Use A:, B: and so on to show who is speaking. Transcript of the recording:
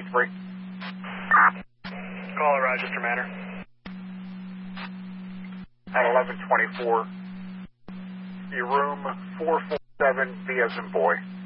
A: free.
B: Call it Rochester Manor.
A: At 1124. Your room 447, B as in boy.